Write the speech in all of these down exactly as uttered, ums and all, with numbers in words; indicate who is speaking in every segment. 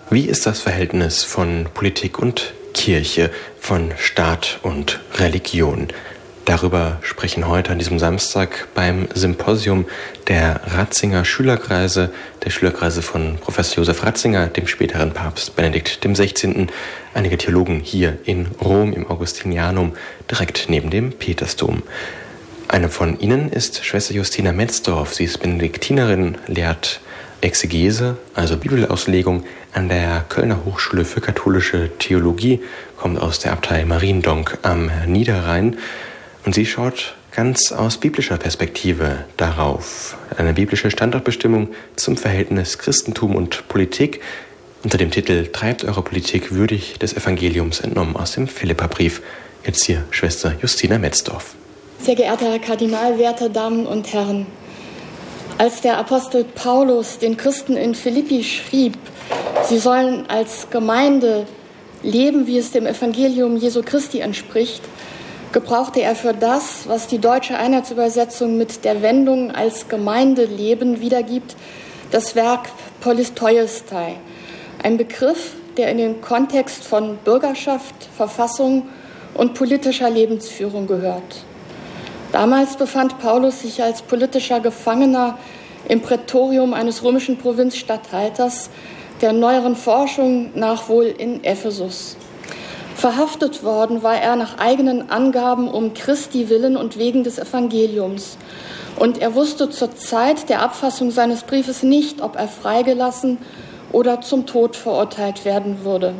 Speaker 1: Wie ist das Verhältnis von Politik und Kirche, von Staat und Religion? Darüber sprechen heute an diesem Samstag beim Symposium der Ratzinger Schülerkreise, der Schülerkreise von Professor Josef Ratzinger, dem späteren Papst Benedikt dem Sechzehnten, einige Theologen hier in Rom im Augustinianum, direkt neben dem Petersdom. Eine von ihnen ist Schwester Justina Metzdorf. Sie ist Benediktinerin, lehrt Exegese, also Bibelauslegung, an der Kölner Hochschule für katholische Theologie, kommt aus der Abtei Mariendonk am Niederrhein. Und sie schaut ganz aus biblischer Perspektive darauf. Eine biblische Standortbestimmung zum Verhältnis Christentum und Politik unter dem Titel »Treibt eure Politik würdig des Evangeliums«, entnommen aus dem Philipperbrief. Jetzt hier Schwester Justina Metzdorf.
Speaker 2: Sehr geehrter Herr Kardinal, werte Damen und Herren, als der Apostel Paulus den Christen in Philippi schrieb, sie sollen als Gemeinde leben, wie es dem Evangelium Jesu Christi entspricht, gebrauchte er für das, was die deutsche Einheitsübersetzung mit der Wendung als Gemeindeleben wiedergibt, das Verb Polistoiestai, ein Begriff, der in den Kontext von Bürgerschaft, Verfassung und politischer Lebensführung gehört. Damals befand Paulus sich als politischer Gefangener im Prätorium eines römischen Provinzstatthalters, der neueren Forschung nach wohl in Ephesus. Verhaftet worden war er nach eigenen Angaben um Christi willen und wegen des Evangeliums. Und er wusste zur Zeit der Abfassung seines Briefes nicht, ob er freigelassen oder zum Tod verurteilt werden würde.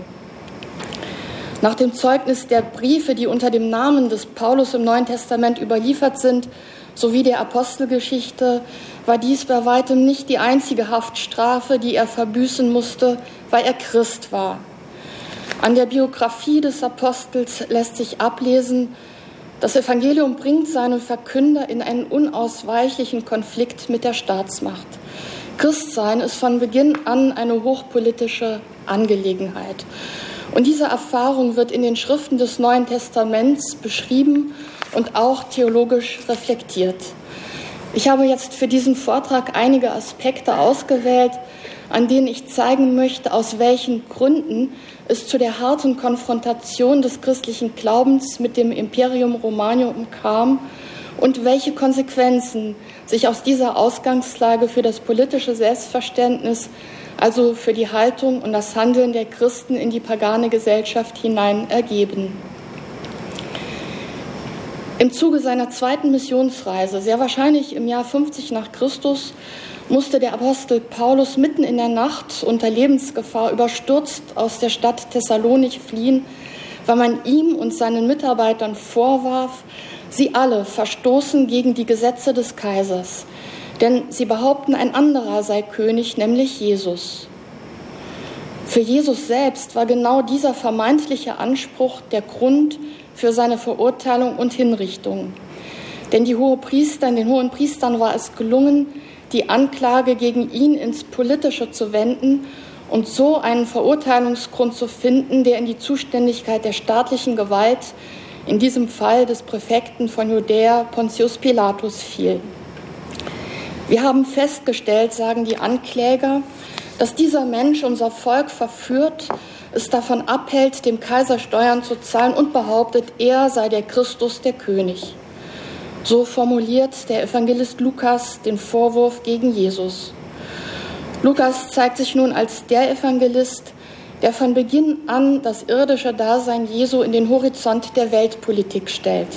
Speaker 2: Nach dem Zeugnis der Briefe, die unter dem Namen des Paulus im Neuen Testament überliefert sind, sowie der Apostelgeschichte, war dies bei weitem nicht die einzige Haftstrafe, die er verbüßen musste, weil er Christ war. An der Biografie des Apostels lässt sich ablesen, das Evangelium bringt seinen Verkünder in einen unausweichlichen Konflikt mit der Staatsmacht. Christsein ist von Beginn an eine hochpolitische Angelegenheit. Und diese Erfahrung wird in den Schriften des Neuen Testaments beschrieben und auch theologisch reflektiert. Ich habe jetzt für diesen Vortrag einige Aspekte ausgewählt, an denen ich zeigen möchte, aus welchen Gründen es zu der harten Konfrontation des christlichen Glaubens mit dem Imperium Romanium kam und welche Konsequenzen sich aus dieser Ausgangslage für das politische Selbstverständnis, also für die Haltung und das Handeln der Christen in die pagane Gesellschaft hinein ergeben. Im Zuge seiner zweiten Missionsreise, sehr wahrscheinlich im Jahr fünfzig nach Christus, musste der Apostel Paulus mitten in der Nacht unter Lebensgefahr überstürzt aus der Stadt Thessalonich fliehen, weil man ihm und seinen Mitarbeitern vorwarf, sie alle verstoßen gegen die Gesetze des Kaisers. Denn sie behaupten, ein anderer sei König, nämlich Jesus. Für Jesus selbst war genau dieser vermeintliche Anspruch der Grund für seine Verurteilung und Hinrichtung. Denn die Hohepriester, den hohen Priestern war es gelungen, die Anklage gegen ihn ins Politische zu wenden und so einen Verurteilungsgrund zu finden, der in die Zuständigkeit der staatlichen Gewalt, in diesem Fall des Präfekten von Judäa, Pontius Pilatus, fiel. Wir haben festgestellt, sagen die Ankläger, dass dieser Mensch unser Volk verführt, es davon abhält, dem Kaiser Steuern zu zahlen und behauptet, er sei der Christus, der König. So formuliert der Evangelist Lukas den Vorwurf gegen Jesus. Lukas zeigt sich nun als der Evangelist, der von Beginn an das irdische Dasein Jesu in den Horizont der Weltpolitik stellt.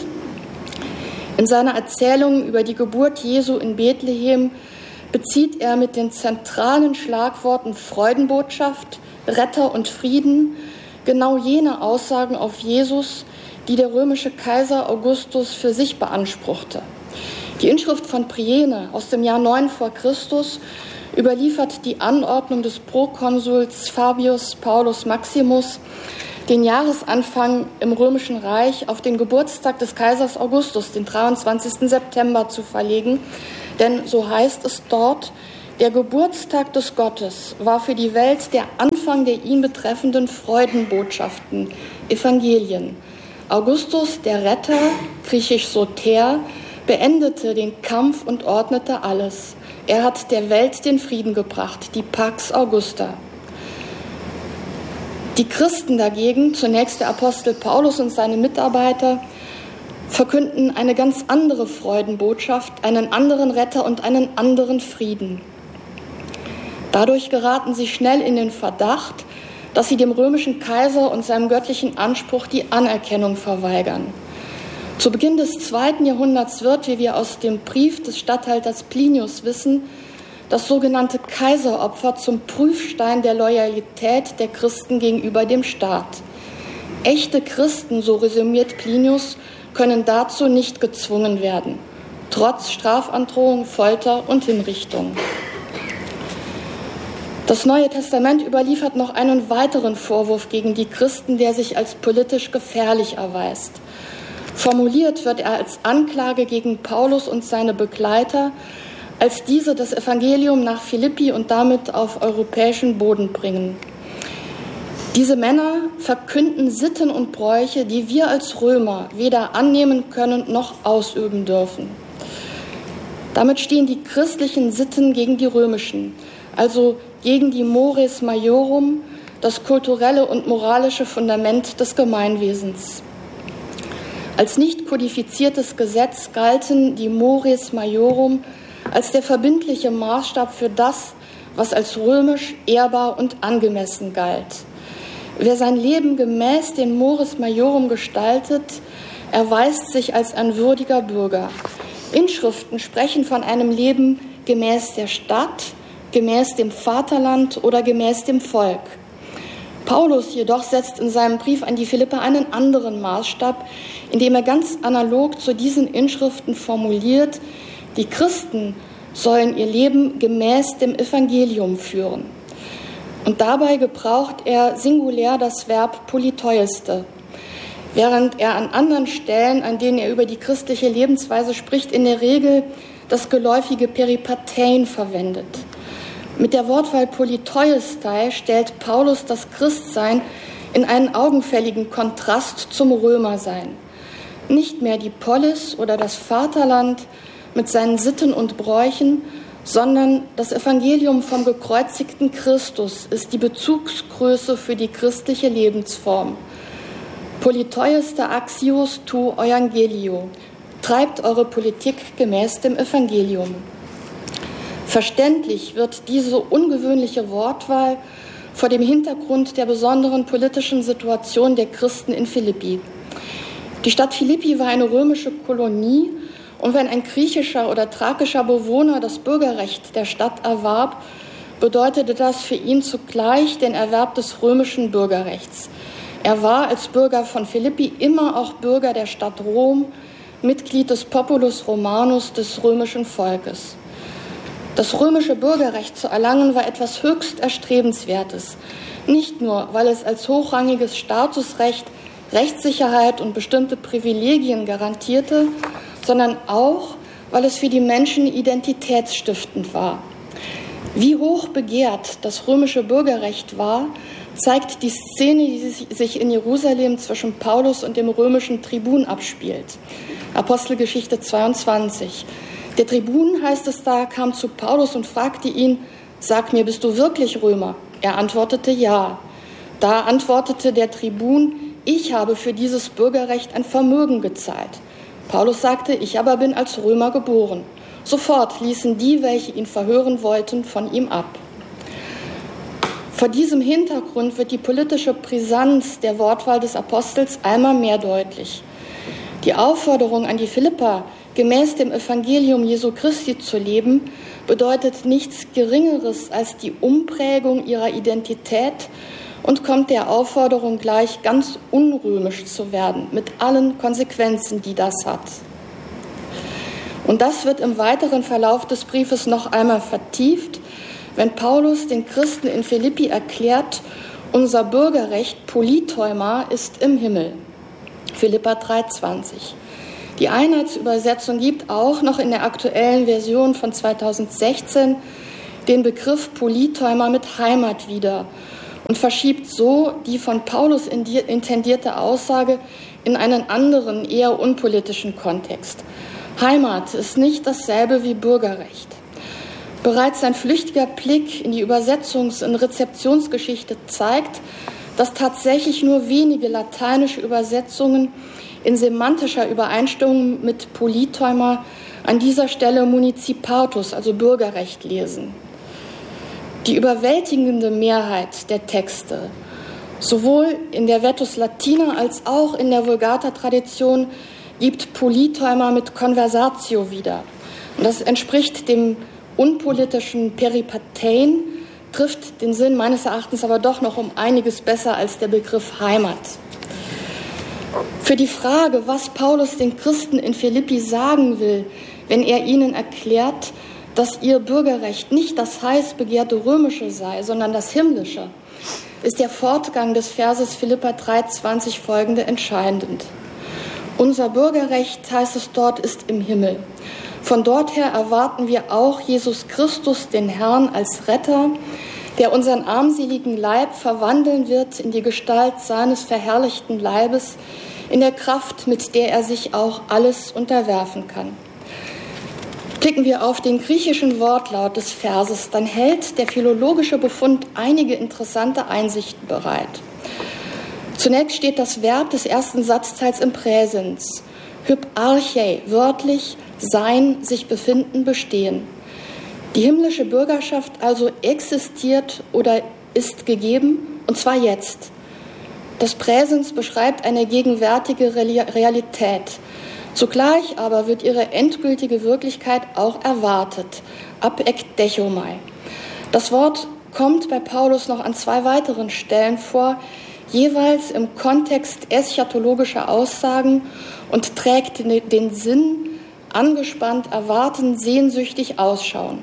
Speaker 2: In seiner Erzählung über die Geburt Jesu in Bethlehem bezieht er mit den zentralen Schlagworten Freudenbotschaft, Retter und Frieden genau jene Aussagen auf Jesus, die der römische Kaiser Augustus für sich beanspruchte. Die Inschrift von Priene aus dem Jahr neun vor Christus überliefert die Anordnung des Prokonsuls Fabius Paulus Maximus, den Jahresanfang im Römischen Reich auf den Geburtstag des Kaisers Augustus, den dreiundzwanzigsten September, zu verlegen. Denn, so heißt es dort, der Geburtstag des Gottes war für die Welt der Anfang der ihn betreffenden Freudenbotschaften, Evangelien. Augustus, der Retter, griechisch Soter, beendete den Kampf und ordnete alles. Er hat der Welt den Frieden gebracht, die Pax Augusta. Die Christen dagegen, zunächst der Apostel Paulus und seine Mitarbeiter, verkünden eine ganz andere Freudenbotschaft, einen anderen Retter und einen anderen Frieden. Dadurch geraten sie schnell in den Verdacht, dass sie dem römischen Kaiser und seinem göttlichen Anspruch die Anerkennung verweigern. Zu Beginn des zweiten Jahrhunderts wird, wie wir aus dem Brief des Statthalters Plinius wissen, das sogenannte Kaiseropfer zum Prüfstein der Loyalität der Christen gegenüber dem Staat. Echte Christen, so resümiert Plinius, können dazu nicht gezwungen werden, trotz Strafandrohung, Folter und Hinrichtung. Das Neue Testament überliefert noch einen weiteren Vorwurf gegen die Christen, der sich als politisch gefährlich erweist. Formuliert wird er als Anklage gegen Paulus und seine Begleiter, als diese das Evangelium nach Philippi und damit auf europäischen Boden bringen. Diese Männer verkünden Sitten und Bräuche, die wir als Römer weder annehmen können noch ausüben dürfen. Damit stehen die christlichen Sitten gegen die römischen, also gegen die Mores Maiorum, das kulturelle und moralische Fundament des Gemeinwesens. Als nicht kodifiziertes Gesetz galten die Mores Maiorum als der verbindliche Maßstab für das, was als römisch, ehrbar und angemessen galt. Wer sein Leben gemäß den Mores Maiorum gestaltet, erweist sich als ein würdiger Bürger. Inschriften sprechen von einem Leben gemäß der Stadt, gemäß dem Vaterland oder gemäß dem Volk. Paulus jedoch setzt in seinem Brief an die Philipper einen anderen Maßstab, indem er ganz analog zu diesen Inschriften formuliert, die Christen sollen ihr Leben gemäß dem Evangelium führen. Und dabei gebraucht er singulär das Verb politeiste, während er an anderen Stellen, an denen er über die christliche Lebensweise spricht, in der Regel das geläufige Peripatein verwendet. Mit der Wortwahl politeistei stellt Paulus das Christsein in einen augenfälligen Kontrast zum Römersein. Nicht mehr die Polis oder das Vaterland mit seinen Sitten und Bräuchen, sondern das Evangelium vom gekreuzigten Christus ist die Bezugsgröße für die christliche Lebensform. Politeiste axios tu euangelio. Treibt eure Politik gemäß dem Evangelium. Verständlich wird diese ungewöhnliche Wortwahl vor dem Hintergrund der besonderen politischen Situation der Christen in Philippi. Die Stadt Philippi war eine römische Kolonie, und wenn ein griechischer oder thrakischer Bewohner das Bürgerrecht der Stadt erwarb, bedeutete das für ihn zugleich den Erwerb des römischen Bürgerrechts. Er war als Bürger von Philippi immer auch Bürger der Stadt Rom, Mitglied des Populus Romanus, des römischen Volkes. Das römische Bürgerrecht zu erlangen war etwas höchst Erstrebenswertes, nicht nur, weil es als hochrangiges Statusrecht Rechtssicherheit und bestimmte Privilegien garantierte, sondern auch, weil es für die Menschen identitätsstiftend war. Wie hoch begehrt das römische Bürgerrecht war, zeigt die Szene, die sich in Jerusalem zwischen Paulus und dem römischen Tribun abspielt. Apostelgeschichte zweiundzwanzig. Der Tribun, heißt es da, kam zu Paulus und fragte ihn, sag mir, bist du wirklich Römer? Er antwortete, ja. Da antwortete der Tribun, ich habe für dieses Bürgerrecht ein Vermögen gezahlt. Paulus sagte, ich aber bin als Römer geboren. Sofort ließen die, welche ihn verhören wollten, von ihm ab. Vor diesem Hintergrund wird die politische Brisanz der Wortwahl des Apostels einmal mehr deutlich. Die Aufforderung an die Philipper, gemäß dem Evangelium Jesu Christi zu leben, bedeutet nichts Geringeres als die Umprägung ihrer Identität und kommt der Aufforderung gleich, ganz unrömisch zu werden, mit allen Konsequenzen, die das hat. Und das wird im weiteren Verlauf des Briefes noch einmal vertieft, wenn Paulus den Christen in Philippi erklärt, unser Bürgerrecht politeuma ist im Himmel. Philipper drei zwanzig. Die Einheitsübersetzung gibt auch noch in der aktuellen Version von zweitausendsechzehn den Begriff politeuma mit Heimat wieder und verschiebt so die von Paulus intendierte Aussage in einen anderen, eher unpolitischen Kontext. Heimat ist nicht dasselbe wie Bürgerrecht. Bereits ein flüchtiger Blick in die Übersetzungs- und Rezeptionsgeschichte zeigt, dass tatsächlich nur wenige lateinische Übersetzungen in semantischer Übereinstimmung mit Politeuma an dieser Stelle Municipatus, also Bürgerrecht, lesen. Die überwältigende Mehrheit der Texte, sowohl in der Vetus Latina als auch in der Vulgata-Tradition, gibt Politeuma mit Conversatio wieder. Und das entspricht dem unpolitischen Peripatein, trifft den Sinn meines Erachtens aber doch noch um einiges besser als der Begriff Heimat. Für die Frage, was Paulus den Christen in Philippi sagen will, wenn er ihnen erklärt, dass ihr Bürgerrecht nicht das heiß begehrte römische sei, sondern das himmlische, ist der Fortgang des Verses Philipper drei zwanzig folgende entscheidend. Unser Bürgerrecht, heißt es dort, ist im Himmel. Von dort her erwarten wir auch Jesus Christus, den Herrn, als Retter, der unseren armseligen Leib verwandeln wird in die Gestalt seines verherrlichten Leibes, in der Kraft, mit der er sich auch alles unterwerfen kann. Blicken wir auf den griechischen Wortlaut des Verses, dann hält der philologische Befund einige interessante Einsichten bereit. Zunächst steht das Verb des ersten Satzteils im Präsens, hyparchei, wörtlich sein, sich befinden, bestehen. Die himmlische Bürgerschaft also existiert oder ist gegeben, und zwar jetzt. Das Präsens beschreibt eine gegenwärtige Realität. Zugleich aber wird ihre endgültige Wirklichkeit auch erwartet, ab ekdechomai. Das Wort kommt bei Paulus noch an zwei weiteren Stellen vor, jeweils im Kontext eschatologischer Aussagen und trägt den Sinn angespannt, erwarten, sehnsüchtig ausschauen.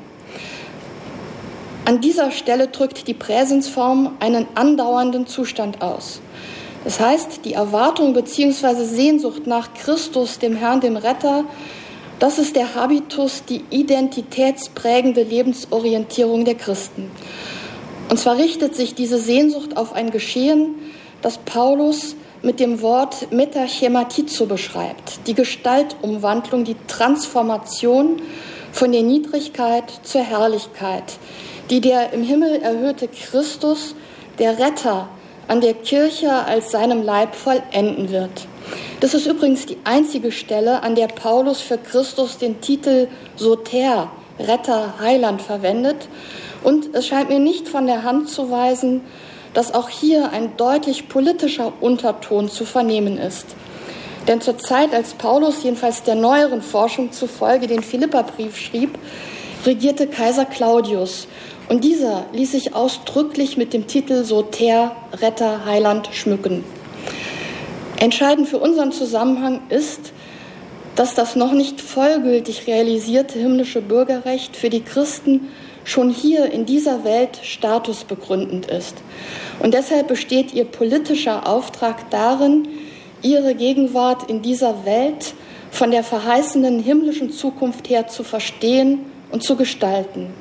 Speaker 2: An dieser Stelle drückt die Präsensform einen andauernden Zustand aus. Das heißt, die Erwartung bzw. Sehnsucht nach Christus, dem Herrn, dem Retter, das ist der Habitus, die identitätsprägende Lebensorientierung der Christen. Und zwar richtet sich diese Sehnsucht auf ein Geschehen, das Paulus mit dem Wort metachematizo beschreibt, die Gestaltumwandlung, die Transformation von der Niedrigkeit zur Herrlichkeit, die der im Himmel erhöhte Christus, der Retter, an der Kirche als seinem Leib vollenden wird. Das ist übrigens die einzige Stelle, an der Paulus für Christus den Titel Soter, Retter, Heiland verwendet. Und es scheint mir nicht von der Hand zu weisen, dass auch hier ein deutlich politischer Unterton zu vernehmen ist. Denn zur Zeit, als Paulus jedenfalls der neueren Forschung zufolge den Philipperbrief schrieb, regierte Kaiser Claudius. Und dieser ließ sich ausdrücklich mit dem Titel Soter, Retter, Heiland schmücken. Entscheidend für unseren Zusammenhang ist, dass das noch nicht vollgültig realisierte himmlische Bürgerrecht für die Christen schon hier in dieser Welt statusbegründend ist. Und deshalb besteht ihr politischer Auftrag darin, ihre Gegenwart in dieser Welt von der verheißenen himmlischen Zukunft her zu verstehen und zu gestalten.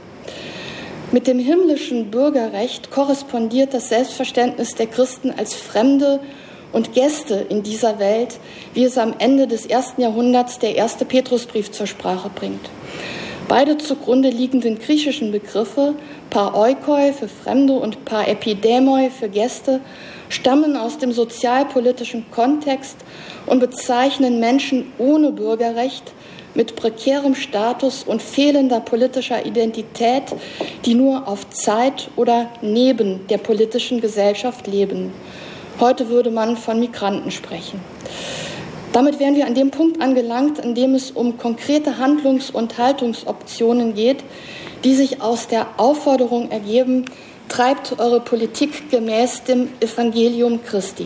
Speaker 2: Mit dem himmlischen Bürgerrecht korrespondiert das Selbstverständnis der Christen als Fremde und Gäste in dieser Welt, wie es am Ende des ersten Jahrhunderts der erste Petrusbrief zur Sprache bringt. Beide zugrunde liegenden griechischen Begriffe, par oikoi für Fremde und par epidemoi für Gäste, stammen aus dem sozialpolitischen Kontext und bezeichnen Menschen ohne Bürgerrecht, mit prekärem Status und fehlender politischer Identität, die nur auf Zeit oder neben der politischen Gesellschaft leben. Heute würde man von Migranten sprechen. Damit wären wir an dem Punkt angelangt, an dem es um konkrete Handlungs- und Haltungsoptionen geht, die sich aus der Aufforderung ergeben, treibt eure Politik gemäß dem Evangelium Christi.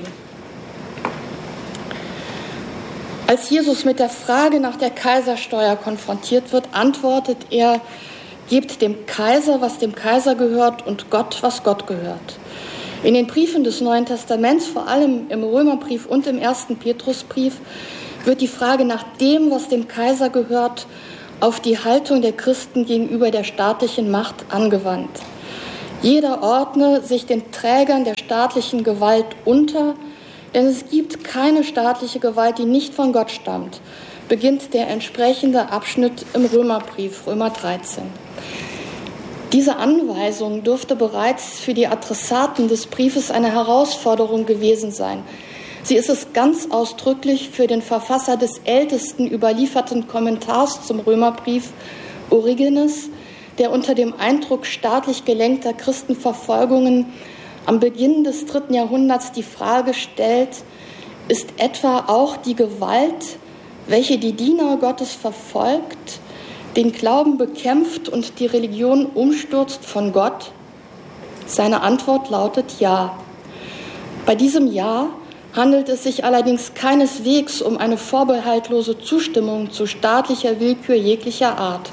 Speaker 2: Als Jesus mit der Frage nach der Kaisersteuer konfrontiert wird, antwortet er, gebt dem Kaiser, was dem Kaiser gehört, und Gott, was Gott gehört. In den Briefen des Neuen Testaments, vor allem im Römerbrief und im ersten Petrusbrief, wird die Frage nach dem, was dem Kaiser gehört, auf die Haltung der Christen gegenüber der staatlichen Macht angewandt. Jeder ordne sich den Trägern der staatlichen Gewalt unter, denn es gibt keine staatliche Gewalt, die nicht von Gott stammt, beginnt der entsprechende Abschnitt im Römerbrief, Römer dreizehn. Diese Anweisung dürfte bereits für die Adressaten des Briefes eine Herausforderung gewesen sein. Sie ist es ganz ausdrücklich für den Verfasser des ältesten überlieferten Kommentars zum Römerbrief, Origenes, der unter dem Eindruck staatlich gelenkter Christenverfolgungen am Beginn des dritten Jahrhunderts die Frage stellt, ist etwa auch die Gewalt, welche die Diener Gottes verfolgt, den Glauben bekämpft und die Religion umstürzt, von Gott? Seine Antwort lautet ja. Bei diesem Ja handelt es sich allerdings keineswegs um eine vorbehaltlose Zustimmung zu staatlicher Willkür jeglicher Art.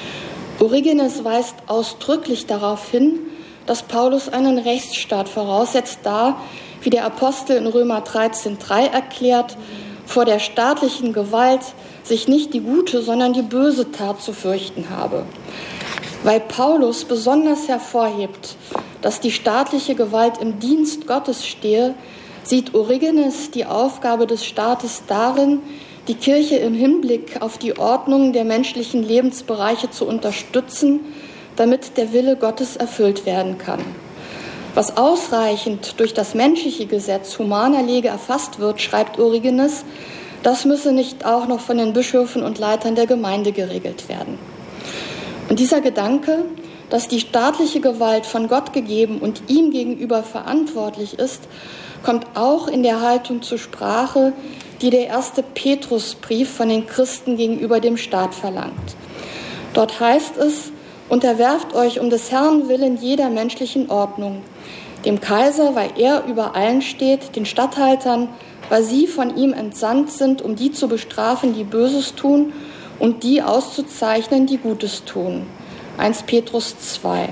Speaker 2: Origenes weist ausdrücklich darauf hin, dass Paulus einen Rechtsstaat voraussetzt, da, wie der Apostel in Römer dreizehn drei erklärt, vor der staatlichen Gewalt sich nicht die gute, sondern die böse Tat zu fürchten habe. Weil Paulus besonders hervorhebt, dass die staatliche Gewalt im Dienst Gottes stehe, sieht Origenes die Aufgabe des Staates darin, die Kirche im Hinblick auf die Ordnung der menschlichen Lebensbereiche zu unterstützen, damit der Wille Gottes erfüllt werden kann. Was ausreichend durch das menschliche Gesetz humaner Lege erfasst wird, schreibt Origenes, das müsse nicht auch noch von den Bischöfen und Leitern der Gemeinde geregelt werden. Und dieser Gedanke, dass die staatliche Gewalt von Gott gegeben und ihm gegenüber verantwortlich ist, kommt auch in der Haltung zur Sprache, die der erste Petrusbrief von den Christen gegenüber dem Staat verlangt. Dort heißt es: Unterwerft euch um des Herrn willen jeder menschlichen Ordnung, dem Kaiser, weil er über allen steht, den Statthaltern, weil sie von ihm entsandt sind, um die zu bestrafen, die Böses tun, und die auszuzeichnen, die Gutes tun. erster Petrus zwei.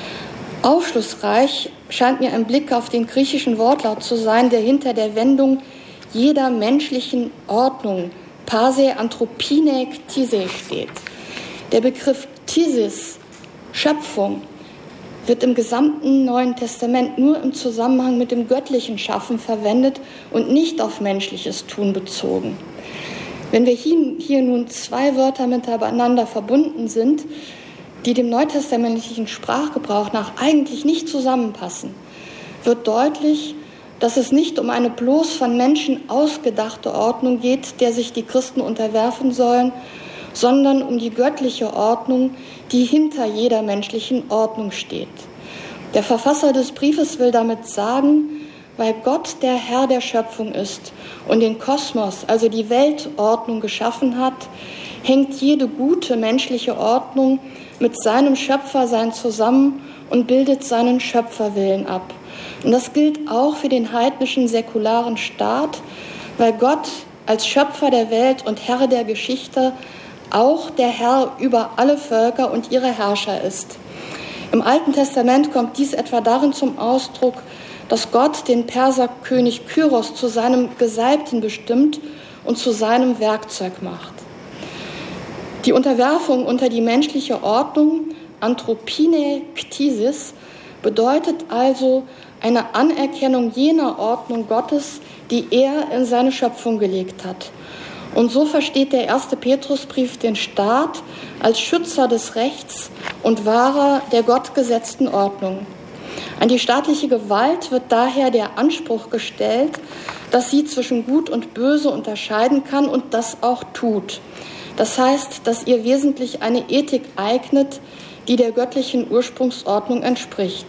Speaker 2: Aufschlussreich scheint mir ein Blick auf den griechischen Wortlaut zu sein, der hinter der Wendung jeder menschlichen Ordnung, Pase Anthropine Ktise, steht. Der Begriff Ktisis, Schöpfung, wird im gesamten Neuen Testament nur im Zusammenhang mit dem göttlichen Schaffen verwendet und nicht auf menschliches Tun bezogen. Wenn wir hier, hier nun zwei Wörter miteinander verbunden sind, die dem neutestamentlichen Sprachgebrauch nach eigentlich nicht zusammenpassen, wird deutlich, dass es nicht um eine bloß von Menschen ausgedachte Ordnung geht, der sich die Christen unterwerfen sollen, sondern um die göttliche Ordnung, die hinter jeder menschlichen Ordnung steht. Der Verfasser des Briefes will damit sagen, weil Gott der Herr der Schöpfung ist und den Kosmos, also die Weltordnung, geschaffen hat, hängt jede gute menschliche Ordnung mit seinem Schöpfersein zusammen und bildet seinen Schöpferwillen ab. Und das gilt auch für den heidnischen säkularen Staat, weil Gott als Schöpfer der Welt und Herr der Geschichte auch der Herr über alle Völker und ihre Herrscher ist. Im Alten Testament kommt dies etwa darin zum Ausdruck, dass Gott den Perserkönig Kyros zu seinem Gesalbten bestimmt und zu seinem Werkzeug macht. Die Unterwerfung unter die menschliche Ordnung, Anthropine Ktisis, bedeutet also eine Anerkennung jener Ordnung Gottes, die er in seine Schöpfung gelegt hat. Und so versteht der erste Petrusbrief den Staat als Schützer des Rechts und Wahrer der gottgesetzten Ordnung. An die staatliche Gewalt wird daher der Anspruch gestellt, dass sie zwischen Gut und Böse unterscheiden kann und das auch tut. Das heißt, dass ihr wesentlich eine Ethik eignet, die der göttlichen Ursprungsordnung entspricht.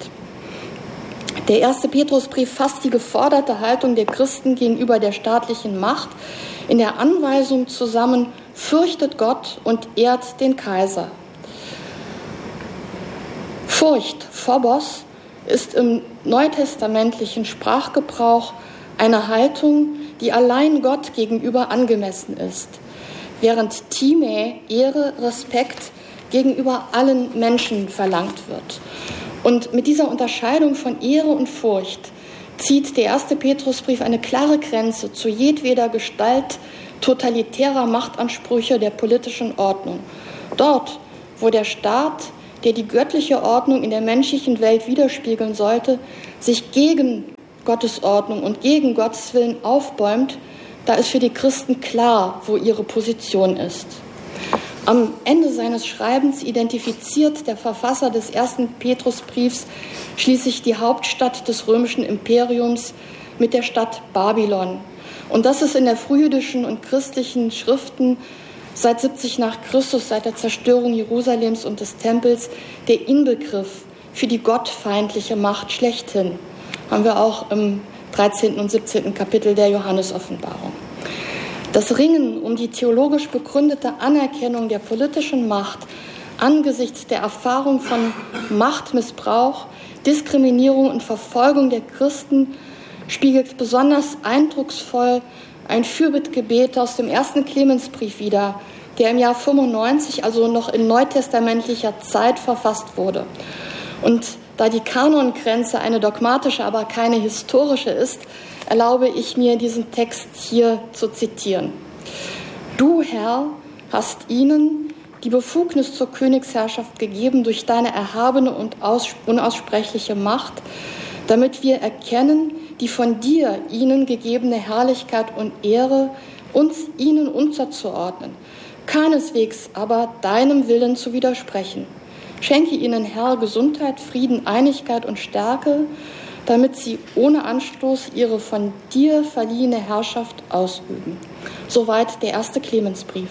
Speaker 2: Der erste Petrusbrief fasst die geforderte Haltung der Christen gegenüber der staatlichen Macht in der Anweisung zusammen: Fürchtet Gott und ehrt den Kaiser. Furcht, Phobos, ist im neutestamentlichen Sprachgebrauch eine Haltung, die allein Gott gegenüber angemessen ist, während Time, Ehre, Respekt, gegenüber allen Menschen verlangt wird. Und mit dieser Unterscheidung von Ehre und Furcht zieht der erste Petrusbrief eine klare Grenze zu jedweder Gestalt totalitärer Machtansprüche der politischen Ordnung. Dort, wo der Staat, der die göttliche Ordnung in der menschlichen Welt widerspiegeln sollte, sich gegen Gottes Ordnung und gegen Gottes Willen aufbäumt, da ist für die Christen klar, wo ihre Position ist. Am Ende seines Schreibens identifiziert der Verfasser des ersten Petrusbriefs schließlich die Hauptstadt des römischen Imperiums mit der Stadt Babylon. Und das ist in der frühjüdischen und christlichen Schriften seit siebzig nach Christus, seit der Zerstörung Jerusalems und des Tempels, der Inbegriff für die gottfeindliche Macht schlechthin. Haben wir auch im dreizehnten und siebzehnten Kapitel der Johannes-Offenbarung. Das Ringen um die theologisch begründete Anerkennung der politischen Macht angesichts der Erfahrung von Machtmissbrauch, Diskriminierung und Verfolgung der Christen spiegelt besonders eindrucksvoll ein Fürbittgebet aus dem ersten Clemensbrief wider, der im Jahr fünfundneunzig, also noch in neutestamentlicher Zeit, verfasst wurde. Und da die Kanongrenze eine dogmatische, aber keine historische ist, erlaube ich mir, diesen Text hier zu zitieren. Du, Herr, hast ihnen die Befugnis zur Königsherrschaft gegeben durch deine erhabene und unaussprechliche Macht, damit wir erkennen, die von dir ihnen gegebene Herrlichkeit und Ehre, uns ihnen unterzuordnen, keineswegs aber deinem Willen zu widersprechen. Schenke ihnen, Herr, Gesundheit, Frieden, Einigkeit und Stärke, damit sie ohne Anstoß ihre von dir verliehene Herrschaft ausüben. Soweit der erste Clemensbrief.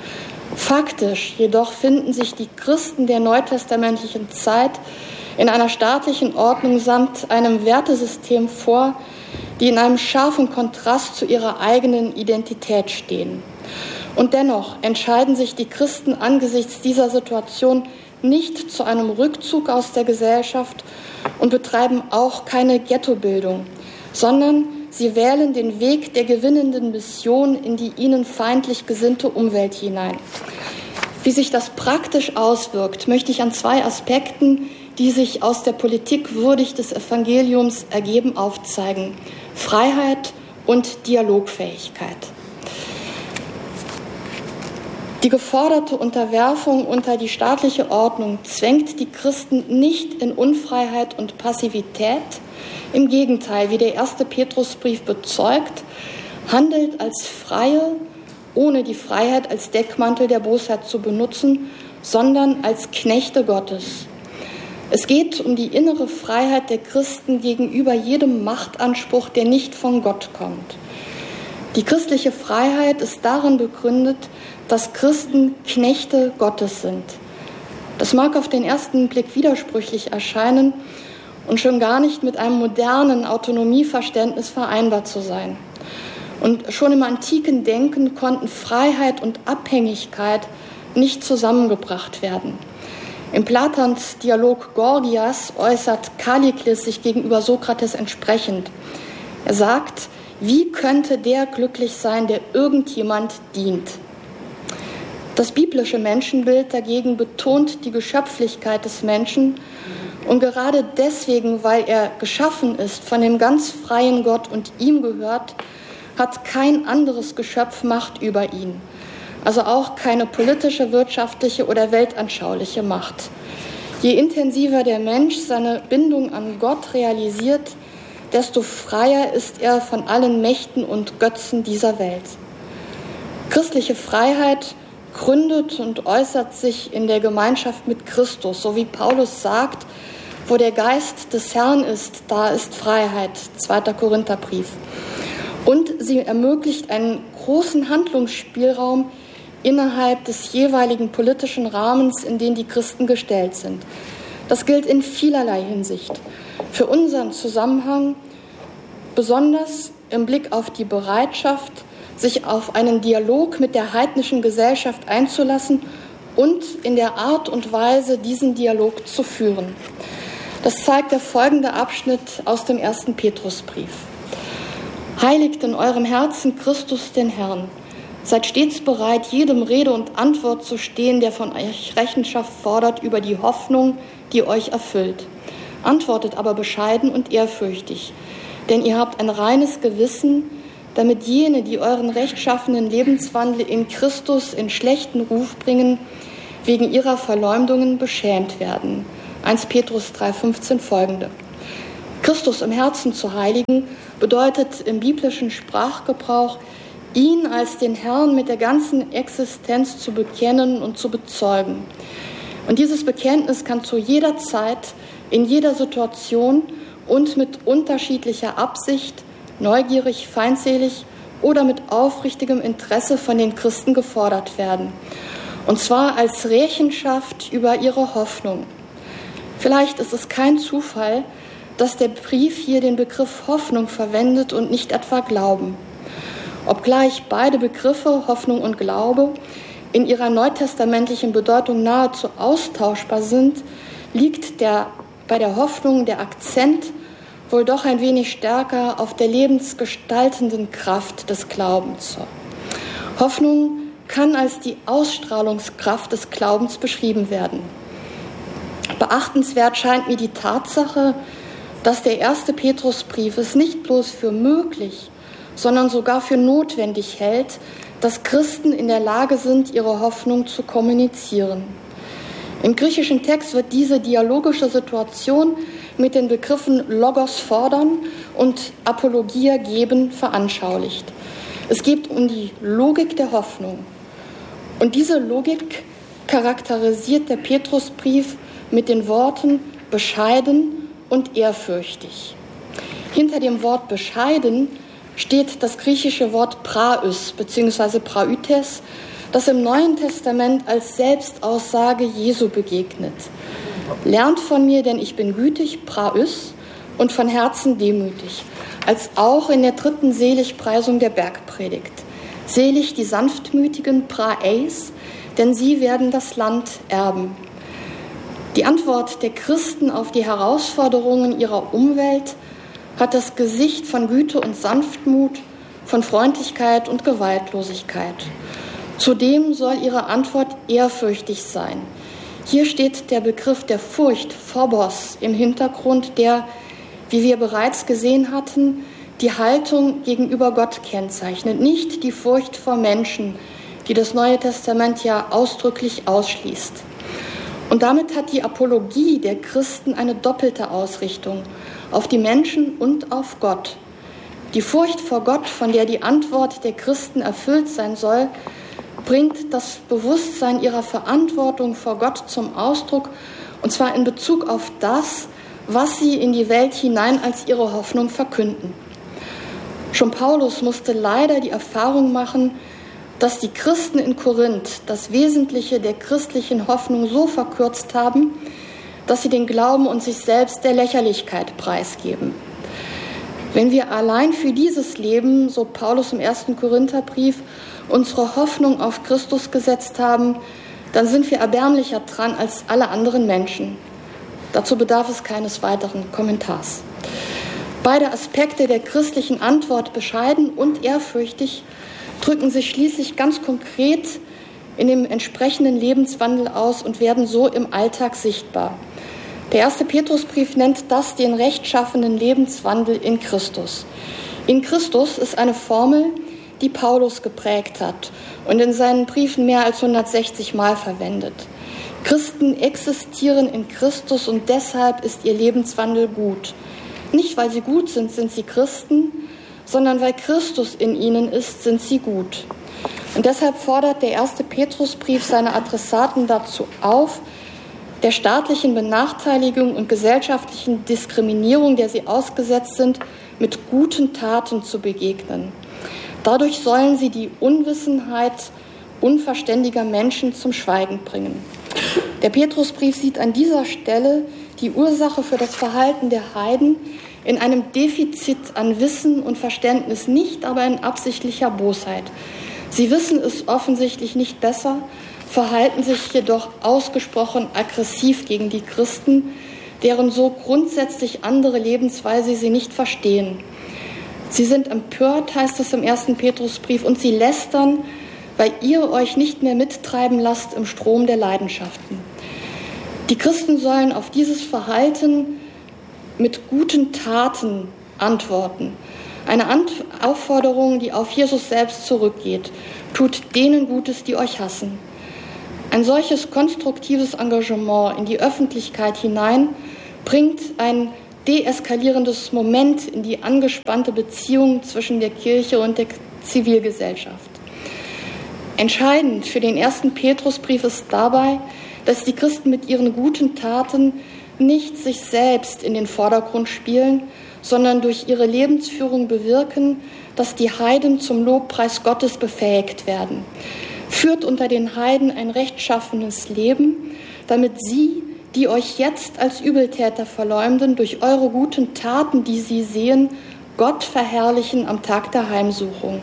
Speaker 2: Faktisch jedoch finden sich die Christen der neutestamentlichen Zeit in einer staatlichen Ordnung samt einem Wertesystem vor, die in einem scharfen Kontrast zu ihrer eigenen Identität stehen. Und dennoch entscheiden sich die Christen angesichts dieser Situation nicht zu einem Rückzug aus der Gesellschaft und betreiben auch keine Ghettobildung, sondern sie wählen den Weg der gewinnenden Mission in die ihnen feindlich gesinnte Umwelt hinein. Wie sich das praktisch auswirkt, möchte ich an zwei Aspekten, die sich aus der Politik würdig des Evangeliums ergeben, aufzeigen: Freiheit und Dialogfähigkeit. Die geforderte Unterwerfung unter die staatliche Ordnung zwängt die Christen nicht in Unfreiheit und Passivität. Im Gegenteil, wie der erste Petrusbrief bezeugt, handelt als Freie, ohne die Freiheit als Deckmantel der Bosheit zu benutzen, sondern als Knechte Gottes. Es geht um die innere Freiheit der Christen gegenüber jedem Machtanspruch, der nicht von Gott kommt. Die christliche Freiheit ist darin begründet, dass Christen Knechte Gottes sind. Das mag auf den ersten Blick widersprüchlich erscheinen und schon gar nicht mit einem modernen Autonomieverständnis vereinbar zu sein. Und schon im antiken Denken konnten Freiheit und Abhängigkeit nicht zusammengebracht werden. Im Platons Dialog Gorgias äußert Kallikles sich gegenüber Sokrates entsprechend. Er sagt: Wie könnte der glücklich sein, der irgendjemand dient? Das biblische Menschenbild dagegen betont die Geschöpflichkeit des Menschen und gerade deswegen, weil er geschaffen ist von dem ganz freien Gott und ihm gehört, hat kein anderes Geschöpf Macht über ihn. Also auch keine politische, wirtschaftliche oder weltanschauliche Macht. Je intensiver der Mensch seine Bindung an Gott realisiert, desto freier ist er von allen Mächten und Götzen dieser Welt. Christliche Freiheit gründet und äußert sich in der Gemeinschaft mit Christus, so wie Paulus sagt: Wo der Geist des Herrn ist, da ist Freiheit, zweiter Korintherbrief. Und sie ermöglicht einen großen Handlungsspielraum innerhalb des jeweiligen politischen Rahmens, in den die Christen gestellt sind. Das gilt in vielerlei Hinsicht. Für unseren Zusammenhang besonders im Blick auf die Bereitschaft, sich auf einen Dialog mit der heidnischen Gesellschaft einzulassen und in der Art und Weise, diesen Dialog zu führen. Das zeigt der folgende Abschnitt aus dem ersten Petrusbrief. Heiligt in eurem Herzen Christus den Herrn. Seid stets bereit, jedem Rede und Antwort zu stehen, der von euch Rechenschaft fordert über die Hoffnung, die euch erfüllt. Antwortet aber bescheiden und ehrfürchtig, denn ihr habt ein reines Gewissen, damit jene, die euren rechtschaffenen Lebenswandel in Christus in schlechten Ruf bringen, wegen ihrer Verleumdungen beschämt werden. erster Petrus drei fünfzehn folgende. Christus im Herzen zu heiligen bedeutet im biblischen Sprachgebrauch, ihn als den Herrn mit der ganzen Existenz zu bekennen und zu bezeugen. Und dieses Bekenntnis kann zu jeder Zeit, in jeder Situation und mit unterschiedlicher Absicht, neugierig, feindselig oder mit aufrichtigem Interesse von den Christen gefordert werden. Und zwar als Rechenschaft über ihre Hoffnung. Vielleicht ist es kein Zufall, dass der Brief hier den Begriff Hoffnung verwendet und nicht etwa Glauben. Obgleich beide Begriffe, Hoffnung und Glaube, in ihrer neutestamentlichen Bedeutung nahezu austauschbar sind, liegt der, bei der Hoffnung der Akzent wohl doch ein wenig stärker auf der lebensgestaltenden Kraft des Glaubens. Hoffnung kann als die Ausstrahlungskraft des Glaubens beschrieben werden. Beachtenswert scheint mir die Tatsache, dass der erste Petrusbrief es nicht bloß für möglich, sondern sogar für notwendig hält, dass Christen in der Lage sind, ihre Hoffnung zu kommunizieren. Im griechischen Text wird diese dialogische Situation mit den Begriffen Logos fordern und Apologia geben veranschaulicht. Es geht um die Logik der Hoffnung. Und diese Logik charakterisiert der Petrusbrief mit den Worten bescheiden und ehrfürchtig. Hinter dem Wort bescheiden steht das griechische Wort praus bzw. praütes, das im Neuen Testament als Selbstaussage Jesu begegnet. Lernt von mir, denn ich bin gütig, praus, und von Herzen demütig, als auch in der dritten Seligpreisung der Bergpredigt. Selig die Sanftmütigen, praeis, denn sie werden das Land erben. Die Antwort der Christen auf die Herausforderungen ihrer Umwelt hat das Gesicht von Güte und Sanftmut, von Freundlichkeit und Gewaltlosigkeit. Zudem soll ihre Antwort ehrfürchtig sein. Hier steht der Begriff der Furcht, Phobos, im Hintergrund, der, wie wir bereits gesehen hatten, die Haltung gegenüber Gott kennzeichnet, nicht die Furcht vor Menschen, die das Neue Testament ja ausdrücklich ausschließt. Und damit hat die Apologie der Christen eine doppelte Ausrichtung, auf die Menschen und auf Gott. Die Furcht vor Gott, von der die Antwort der Christen erfüllt sein soll, bringt das Bewusstsein ihrer Verantwortung vor Gott zum Ausdruck, und zwar in Bezug auf das, was sie in die Welt hinein als ihre Hoffnung verkünden. Schon Paulus musste leider die Erfahrung machen, dass die Christen in Korinth das Wesentliche der christlichen Hoffnung so verkürzt haben, dass sie den Glauben und sich selbst der Lächerlichkeit preisgeben. Wenn wir allein für dieses Leben, so Paulus im ersten Korintherbrief, unsere Hoffnung auf Christus gesetzt haben, dann sind wir erbärmlicher dran als alle anderen Menschen. Dazu bedarf es keines weiteren Kommentars. Beide Aspekte der christlichen Antwort, bescheiden und ehrfürchtig, drücken sich schließlich ganz konkret in dem entsprechenden Lebenswandel aus und werden so im Alltag sichtbar. Der erste Petrusbrief nennt das den rechtschaffenen Lebenswandel in Christus. In Christus ist eine Formel, die Paulus geprägt hat und in seinen Briefen mehr als hundertsechzig Mal verwendet. Christen existieren in Christus und deshalb ist ihr Lebenswandel gut. Nicht, weil sie gut sind, sind sie Christen, sondern weil Christus in ihnen ist, sind sie gut. Und deshalb fordert der erste Petrusbrief seine Adressaten dazu auf, der staatlichen Benachteiligung und gesellschaftlichen Diskriminierung, der sie ausgesetzt sind, mit guten Taten zu begegnen. Dadurch sollen sie die Unwissenheit unverständiger Menschen zum Schweigen bringen. Der Petrusbrief sieht an dieser Stelle die Ursache für das Verhalten der Heiden in einem Defizit an Wissen und Verständnis, nicht aber in absichtlicher Bosheit. Sie wissen es offensichtlich nicht besser, verhalten sich jedoch ausgesprochen aggressiv gegen die Christen, deren so grundsätzlich andere Lebensweise sie nicht verstehen. Sie sind empört, heißt es im ersten Petrusbrief, und sie lästern, weil ihr euch nicht mehr mittreiben lasst im Strom der Leidenschaften. Die Christen sollen auf dieses Verhalten mit guten Taten antworten. Eine Aufforderung, die auf Jesus selbst zurückgeht. Tut denen Gutes, die euch hassen. Ein solches konstruktives Engagement in die Öffentlichkeit hinein bringt ein deeskalierendes Moment in die angespannte Beziehung zwischen der Kirche und der Zivilgesellschaft. Entscheidend für den ersten Petrusbrief ist dabei, dass die Christen mit ihren guten Taten nicht sich selbst in den Vordergrund spielen, sondern durch ihre Lebensführung bewirken, dass die Heiden zum Lobpreis Gottes befähigt werden. Führt unter den Heiden ein rechtschaffenes Leben, damit sie, die euch jetzt als Übeltäter verleumden, durch eure guten Taten, die sie sehen, Gott verherrlichen am Tag der Heimsuchung.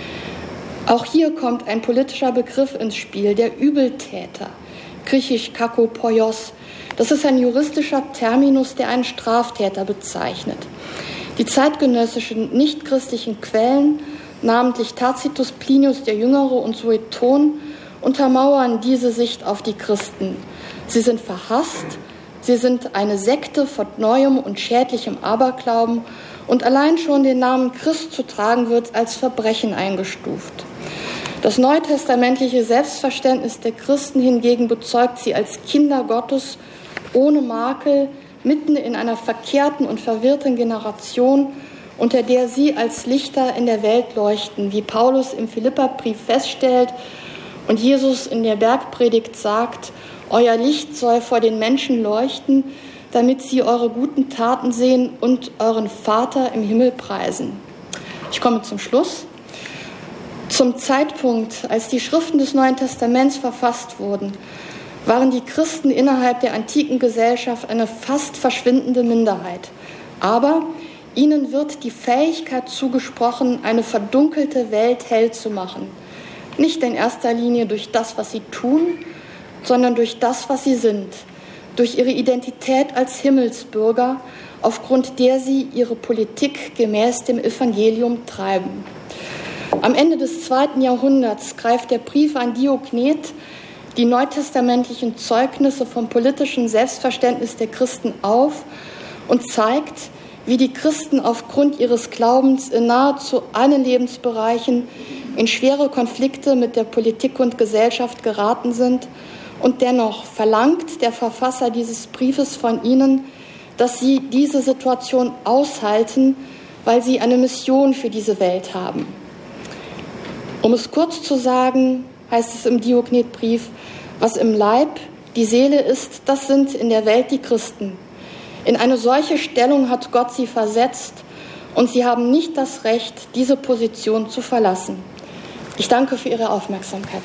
Speaker 2: Auch hier kommt ein politischer Begriff ins Spiel, der Übeltäter, griechisch kakopoios. Das ist ein juristischer Terminus, der einen Straftäter bezeichnet. Die zeitgenössischen nichtchristlichen Quellen, namentlich Tacitus, Plinius der Jüngere und Sueton, untermauern diese Sicht auf die Christen. Sie sind verhasst, sie sind eine Sekte von neuem und schädlichem Aberglauben und allein schon den Namen Christ zu tragen wird als Verbrechen eingestuft. Das neutestamentliche Selbstverständnis der Christen hingegen bezeugt sie als Kinder Gottes ohne Makel, mitten in einer verkehrten und verwirrten Generation, unter der sie als Lichter in der Welt leuchten, wie Paulus im Philipperbrief feststellt und Jesus in der Bergpredigt sagt: Euer Licht soll vor den Menschen leuchten, damit sie eure guten Taten sehen und euren Vater im Himmel preisen. Ich komme zum Schluss. Zum Zeitpunkt, als die Schriften des Neuen Testaments verfasst wurden, waren die Christen innerhalb der antiken Gesellschaft eine fast verschwindende Minderheit. Aber ihnen wird die Fähigkeit zugesprochen, eine verdunkelte Welt hell zu machen. Nicht in erster Linie durch das, was sie tun, sondern durch das, was sie sind, durch ihre Identität als Himmelsbürger, aufgrund der sie ihre Politik gemäß dem Evangelium treiben. Am Ende des zweiten Jahrhunderts greift der Brief an Diognet die neutestamentlichen Zeugnisse vom politischen Selbstverständnis der Christen auf und zeigt, wie die Christen aufgrund ihres Glaubens in nahezu allen Lebensbereichen in schwere Konflikte mit der Politik und Gesellschaft geraten sind. Und dennoch verlangt der Verfasser dieses Briefes von ihnen, dass sie diese Situation aushalten, weil sie eine Mission für diese Welt haben. Um es kurz zu sagen, heißt es im Diognetbrief: Was im Leib die Seele ist, das sind in der Welt die Christen. In eine solche Stellung hat Gott sie versetzt und sie haben nicht das Recht, diese Position zu verlassen. Ich danke für Ihre Aufmerksamkeit.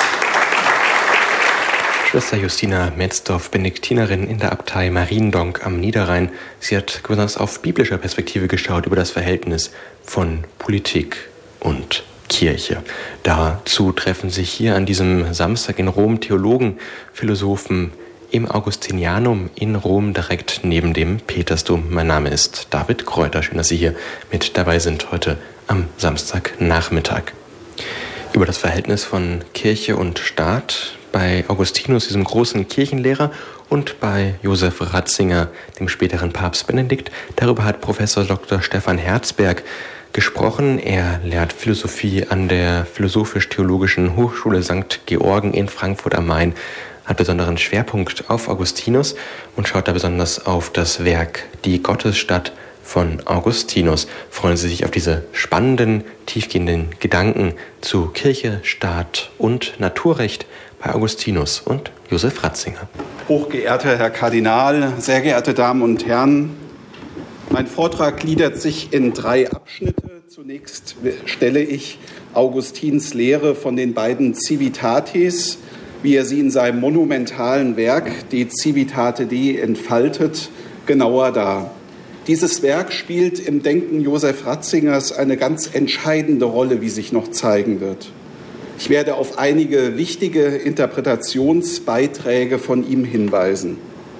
Speaker 1: Schwester Justina Metzdorf, Benediktinerin in der Abtei Mariendonk am Niederrhein. Sie hat besonders auf biblischer Perspektive geschaut über das Verhältnis von Politik und Kirche. Dazu treffen sich hier an diesem Samstag in Rom Theologen, Philosophen im Augustinianum in Rom, direkt neben dem Petersdom. Mein Name ist David Kräuter. Schön, dass Sie hier mit dabei sind heute am Samstagnachmittag. Über das Verhältnis von Kirche und Staat bei Augustinus, diesem großen Kirchenlehrer, und bei Josef Ratzinger, dem späteren Papst Benedikt. Darüber hat Professor Doktor Stefan Herzberg gesprochen. Er lehrt Philosophie an der Philosophisch-Theologischen Hochschule Sankt Georgen in Frankfurt am Main, hat besonderen Schwerpunkt auf Augustinus und schaut da besonders auf das Werk Die Gottesstadt von Augustinus. Freuen Sie sich auf diese spannenden, tiefgehenden Gedanken zu Kirche, Staat und Naturrecht bei Augustinus und Josef Ratzinger.
Speaker 3: Hochgeehrter Herr Kardinal, sehr geehrte Damen und Herren, mein Vortrag gliedert sich in drei Abschnitte. Zunächst stelle ich Augustins Lehre von den beiden Civitates, wie er sie in seinem monumentalen Werk De Civitate Dei entfaltet, genauer dar. Dieses Werk spielt im Denken Josef Ratzingers eine ganz entscheidende Rolle, wie sich noch zeigen wird. Ich werde auf einige wichtige Interpretationsbeiträge von ihm hinweisen.